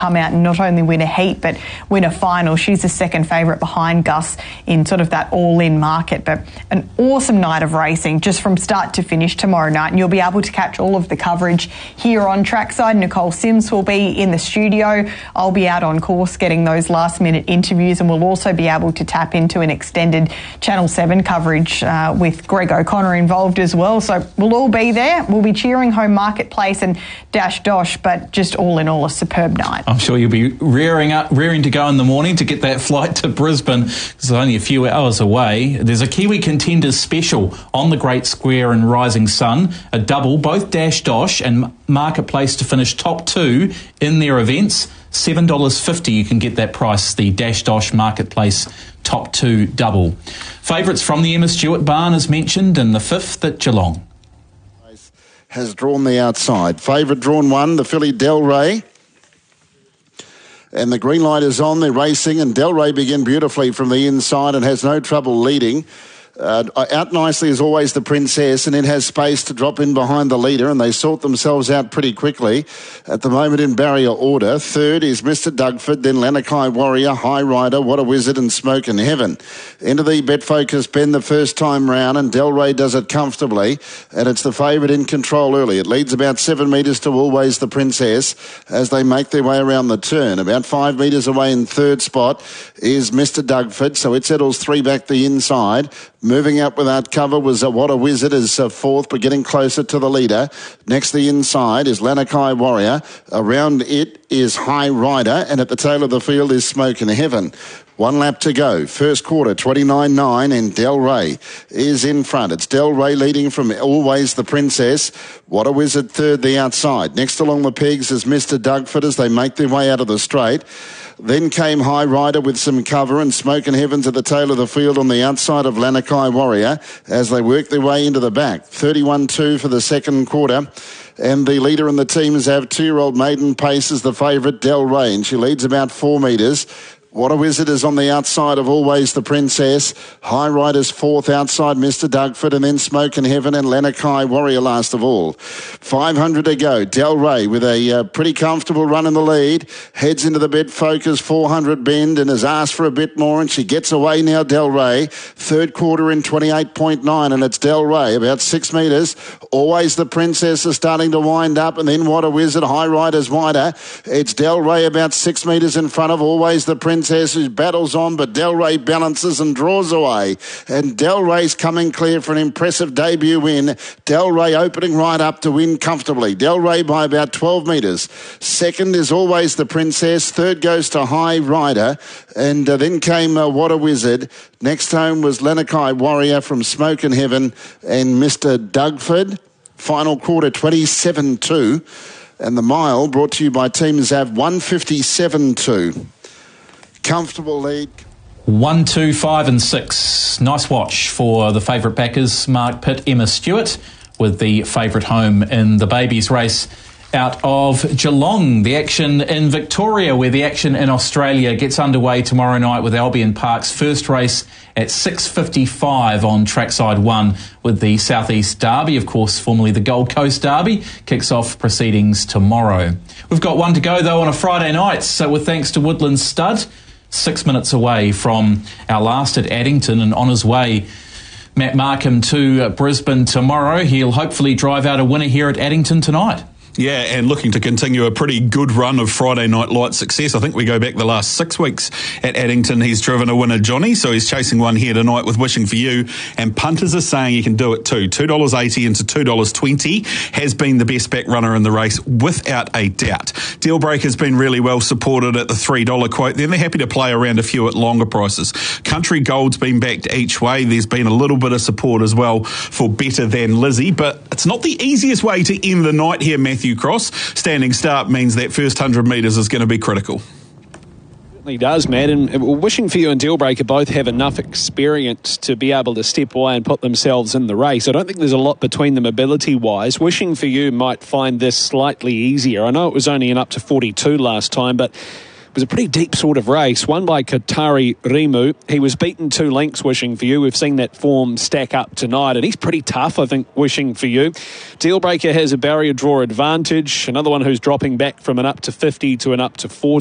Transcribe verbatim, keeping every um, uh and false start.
come out and not only win a heat but win a final. She's the second favourite behind Gus in sort of that all-in market. But an awesome night of racing just from start to finish tomorrow night, and you'll be able to catch all of the coverage here on Trackside. Nicole Sims will be in the studio. I'll be out on course getting those last-minute interviews, and we'll also be able to tap into an extended Channel seven coverage uh, with Greg O'Connor involved as well. So we'll all be there. We'll be cheering home Marketplace and Dash Dosh, but just all in all a superb night. I'm sure you'll be rearing up, rearing to go in the morning to get that flight to Brisbane. It's only a few hours away. There's a Kiwi Contenders special on the Great Square and Rising Sun, a double, both Dash Dosh and Marketplace to finish top two in their events. seven dollars fifty you can get that price, the Dash Dosh Marketplace top two double. Favourites from the Emma Stewart barn as mentioned, and the fifth at Geelong. Has drawn the outside. Favourite drawn one, the filly Del Rey. And the green light is on, they're racing, and Del Rey began beautifully from the inside and has no trouble leading. Uh, out nicely as always the Princess, and it has space to drop in behind the leader, and they sort themselves out pretty quickly at the moment in barrier order. Third is Mister Dugford, then Lanakai Warrior, High Rider, What a Wizard, and Smoke in Heaven. Into the Bet Focus pen the first time round, and Del Rey does it comfortably, and it's the favourite in control early. It leads about seven metres to always the Princess as they make their way around the turn. About five metres away in third spot is Mister Dugford, so it settles three back the inside. Moving up without cover was uh, What a Wizard is uh, fourth, but getting closer to the leader. Next the inside is Lanakai Warrior. Around it is High Rider, and at the tail of the field is Smoke in Heaven. One lap to go. First quarter, twenty-nine nine, and Del Rey is in front. It's Del Rey leading from Always the Princess. What a Wizard third the outside. Next along the pegs is Mister Dugford as they make their way out of the straight. Then came High Rider with some cover, and Smoke in Heaven's at the tail of the field on the outside of Lanakai Warrior as they work their way into the back. thirty-one two for the second quarter. And the leader in the teams have two-year-old Maiden Pace as the favourite, Del Rey, and she leads about four metres. What a Wizard is on the outside of Always the Princess. High Rider's fourth outside Mister Dugford, and then Smoke in Heaven and Lanakai Warrior last of all. five hundred to go. Del Rey with a uh, pretty comfortable run in the lead. Heads into the Bet Focus four hundred bend and has asked for a bit more, and she gets away now, Del Rey. Third quarter in twenty-eight point nine, and it's Del Rey about six metres. Always the Princess is starting to wind up, and then What a Wizard. High Rider's wider. It's Del Rey about six metres in front of Always the Princess, who battles on, but Del Rey balances and draws away. And Del Rey's coming clear for an impressive debut win. Del Rey opening right up to win comfortably. Del Rey by about twelve metres. Second is Always the Princess. Third goes to High Rider. And uh, then came uh, What a Wizard. Next home was Lanakai Warrior from Smoke in Heaven and Mister Dugford. Final quarter, twenty-seven two. And the mile brought to you by Team Zav, one fifty-seven two. Comfortable lead. One, two, five and six. Nice watch for the favourite backers, Mark Pitt, Emma Stewart, with the favourite home in the babies race out of Geelong. The action in Victoria, where the action in Australia gets underway tomorrow night with Albion Park's first race at six fifty-five on Trackside one with the South East Derby, of course, formerly the Gold Coast Derby, kicks off proceedings tomorrow. We've got one to go, though, on a Friday night, so with thanks to Woodland Stud, six minutes away from our last at Addington, and on his way, Matt Markham to Brisbane tomorrow. He'll hopefully drive out a winner here at Addington tonight. Yeah, and looking to continue a pretty good run of Friday Night Light success. I think we go back the last six weeks at Addington. He's driven a winner, Johnny, so he's chasing one here tonight with Wishing for You. And punters are saying he can do it too. two dollars eighty into two dollars twenty has been the best back runner in the race, without a doubt. Dealbreaker's been really well supported at the three dollars quote. Then they're happy to play around a few at longer prices. Country Gold's been backed each way. There's been a little bit of support as well for Better Than Lizzie, but it's not the easiest way to end the night here, Matthew Cross. Standing start means that first one hundred metres is going to be critical. He does, Matt, and Wishing for You and Dealbreaker both have enough experience to be able to step away and put themselves in the race. I don't think there's a lot between them ability-wise. Wishing for You might find this slightly easier. I know it was only an up to forty-two last time, but It was a pretty deep sort of race, won by Katari Rimu. He was beaten two lengths, Wishing For You. We've seen that form stack up tonight, and he's pretty tough, I think, Wishing For You. Dealbreaker has a barrier draw advantage. Another one who's dropping back from an up to fifty to an up to forty.